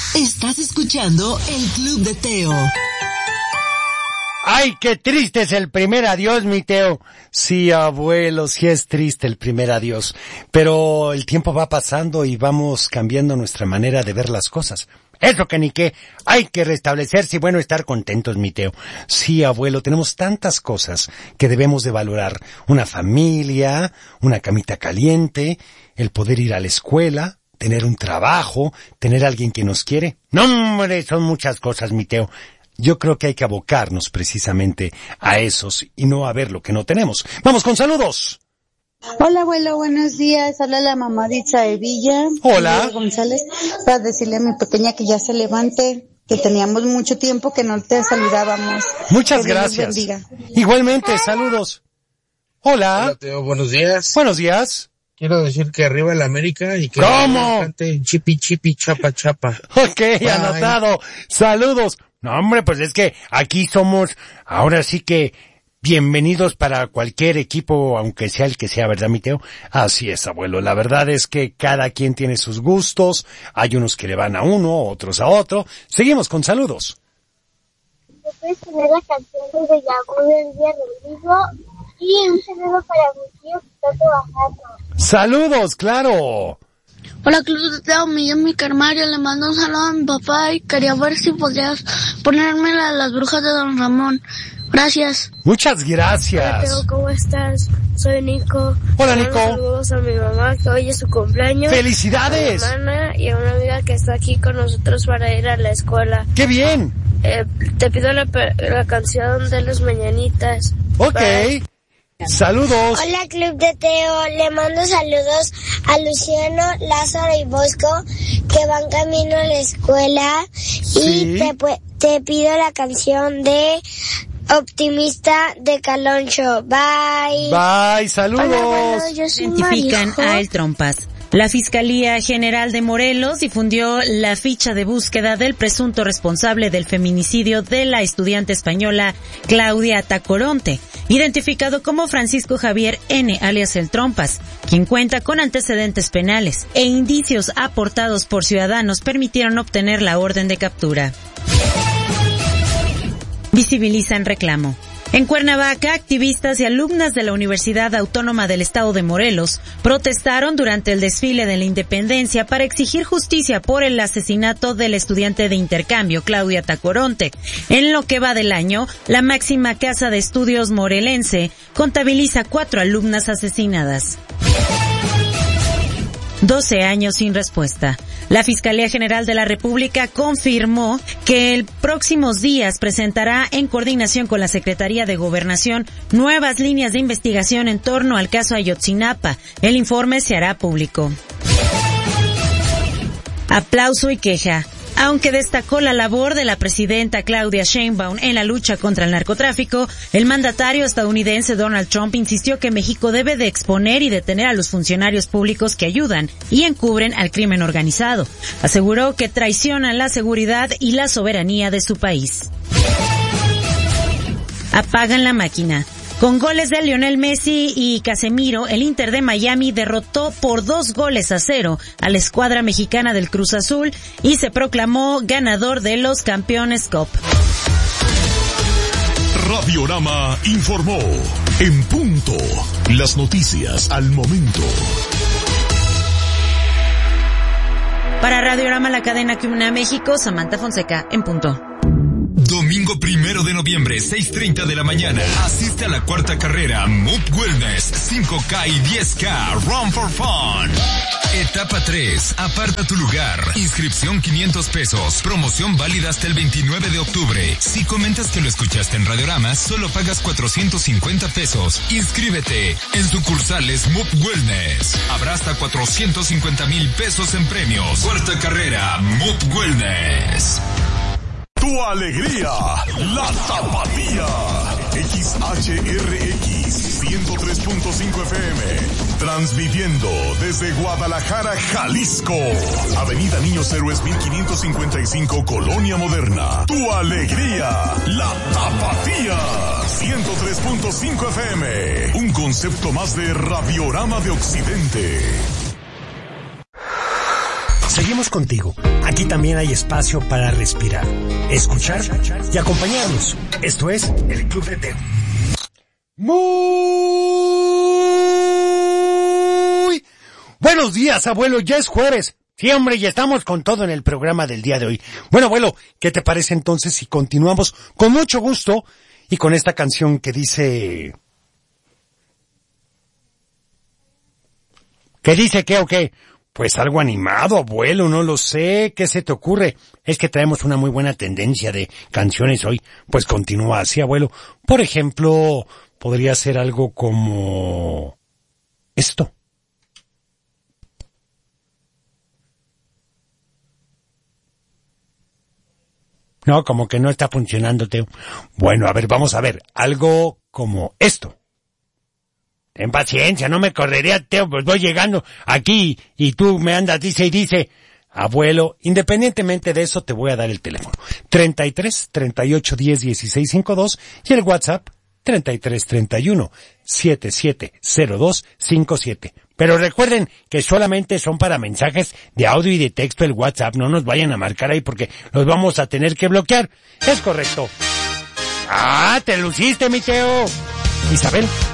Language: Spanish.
Estás escuchando el Club de Teo. ¡Ay, qué triste es el primer adiós, mi Teo! Sí, abuelo, sí es triste el primer adiós. Pero el tiempo va pasando y vamos cambiando nuestra manera de ver las cosas. Eso que ni qué. Hay que restablecerse y bueno, estar contentos, mi Teo. Sí, abuelo, tenemos tantas cosas que debemos de valorar. Una familia, una camita caliente, el poder ir a la escuela, tener un trabajo, tener a alguien que nos quiere. No, hombre, son muchas cosas, mi Teo. Yo creo que hay que abocarnos precisamente a esos y no a ver lo que no tenemos. ¡Vamos con saludos! Hola, abuelo, buenos días. Habla la mamá de Itzae Villa. Hola. González, para decirle a mi pequeña que ya se levante, que teníamos mucho tiempo que no te saludábamos. Muchas gracias. Igualmente, saludos. Hola. Hola, Teo, buenos días. Buenos días. Quiero decir que arriba el América y que ¿cómo? Cante chipi chipi chapa chapa. Ok, bye. Anotado. Saludos. No, hombre, pues es que aquí somos, ahora sí que bienvenidos para cualquier equipo, aunque sea el que sea, ¿verdad, mi Teo? Así es, abuelo. La verdad es que cada quien tiene sus gustos. Hay unos que le van a uno, otros a otro. Seguimos con saludos. Puedes poner la canción de Bellagudo del día Rodrigo y un saludo para mi tío que está trabajando. ¡Saludos, claro! Hola, Club de Teo, me llamo Carmario, le mando un saludo a mi papá y quería ver si podrías ponerme las brujas de Don Ramón. Gracias. Muchas gracias. Hola, Teo, ¿cómo estás? Soy Nico. Hola, Nico. Saludos a mi mamá, que hoy es su cumpleaños. ¡Felicidades! A mi hermana y a una amiga que está aquí con nosotros para ir a la escuela. ¡Qué bien! Te pido la canción de Los Mañanitas. Ok. Bye. Saludos. Hola, Club de Teo. Le mando saludos a Luciano, Lázaro y Bosco que van camino a la escuela. Sí. Y te pido la canción de Optimista de Caloncho. Bye. Bye, saludos. Hola, bueno, yo soy Identifican Marijo. a El Trompas. La Fiscalía General de Morelos difundió la ficha de búsqueda del presunto responsable del feminicidio de la estudiante española Claudia Tacoronte, identificado como Francisco Javier N., alias El Trompas, quien cuenta con antecedentes penales e indicios aportados por ciudadanos permitieron obtener la orden de captura. Visibilizan reclamo. En Cuernavaca, activistas y alumnas de la Universidad Autónoma del Estado de Morelos protestaron durante el desfile de la Independencia para exigir justicia por el asesinato del estudiante de intercambio Claudia Tacoronte. En lo que va del año, la máxima casa de estudios morelense contabiliza 4 alumnas asesinadas. 12 años sin respuesta. La Fiscalía General de la República confirmó que en próximos días presentará en coordinación con la Secretaría de Gobernación nuevas líneas de investigación en torno al caso Ayotzinapa. El informe se hará público. Aplauso y queja. Aunque destacó la labor de la presidenta Claudia Sheinbaum en la lucha contra el narcotráfico, el mandatario estadounidense Donald Trump insistió que México debe de exponer y detener a los funcionarios públicos que ayudan y encubren al crimen organizado. Aseguró que traicionan la seguridad y la soberanía de su país. Apagan la máquina. Con goles de Lionel Messi y Casemiro, el Inter de Miami derrotó por 2-0 a la escuadra mexicana del Cruz Azul y se proclamó ganador de los Campeones Cup. Radiorama informó. En punto. Las noticias al momento. Para Radiorama, la cadena que une a México, Samantha Fonseca, en punto. Domingo 1 de noviembre, 6:30 de la mañana. Asiste a la 4ª carrera Mood Wellness 5K y 10K Run for Fun. Etapa 3. Aparta tu lugar. Inscripción 500 pesos. Promoción válida hasta el 29 de octubre. Si comentas que lo escuchaste en Radiorama, solo pagas 450 pesos. Inscríbete. En sucursales Mood Wellness. Habrá hasta 450,000 pesos en premios. 4ª carrera Mood Wellness. Tu alegría, la Tapatía. XHRX 103.5 FM. Transmitiendo desde Guadalajara, Jalisco. Avenida Niños Héroes 1555, Colonia Moderna. Tu alegría, la Tapatía. 103.5 FM. Un concepto más de Radiorama de Occidente. Seguimos contigo. Aquí también hay espacio para respirar, escuchar y acompañarnos. Esto es el Club de Teo. Muy buenos días, abuelo. Ya es jueves. Sí, hombre, ya estamos con todo en el programa del día de hoy. Bueno, abuelo, ¿qué te parece entonces si continuamos con mucho gusto y con esta canción que dice... ¿Qué dice qué o qué? Pues algo animado, abuelo, no lo sé. ¿Qué se te ocurre? Es que traemos una muy buena tendencia de canciones hoy. Pues continúa así, abuelo. Por ejemplo, podría ser algo como... esto. No, como que no está funcionando, Teo. Bueno, a ver, vamos a ver. Algo como esto. Ten paciencia, no me correría, Teo, pues voy llegando aquí y tú me andas, dice y dice. Abuelo, independientemente de eso, te voy a dar el teléfono. 33 38 10 16 52 y el WhatsApp 33 31 77 02 57. Pero recuerden que solamente son para mensajes de audio y de texto el WhatsApp. No nos vayan a marcar ahí porque los vamos a tener que bloquear. Es correcto. ¡Ah, te luciste, mi Teo! Isabel.